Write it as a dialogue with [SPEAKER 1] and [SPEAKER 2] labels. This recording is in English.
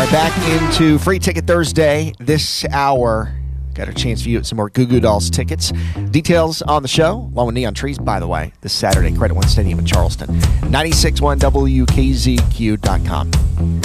[SPEAKER 1] Back into Free Ticket Thursday this hour. Got a chance for you at some more Goo Goo Dolls tickets. Details on the show, along with Neon Trees, by the way, this Saturday, Credit One Stadium in Charleston. 96.1 WKZQ.com.